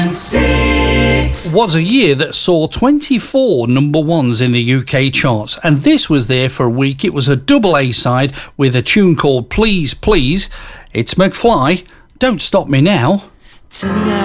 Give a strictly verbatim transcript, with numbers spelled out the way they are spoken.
Was a year that saw twenty-four number ones in the U K charts, and this was there for a week. It was a double A-side with a tune called Please Please. It's McFly, Don't Stop Me Now. Tonight.